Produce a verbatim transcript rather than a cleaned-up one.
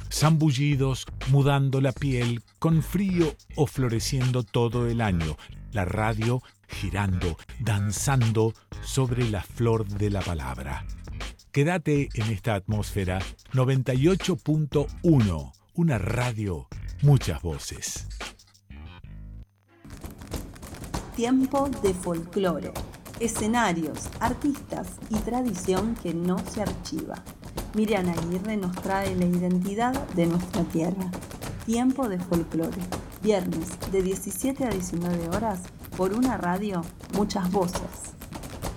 zambullidos, mudando la piel, con frío o floreciendo todo el año. La radio girando, danzando sobre la flor de la palabra. Quédate en esta atmósfera noventa y ocho punto uno, una radio, muchas voces. Tiempo de folclore, escenarios, artistas y tradición que no se archiva. Miriam Aguirre nos trae la identidad de nuestra tierra. Tiempo de folclore, viernes de diecisiete a diecinueve horas por una radio, muchas voces.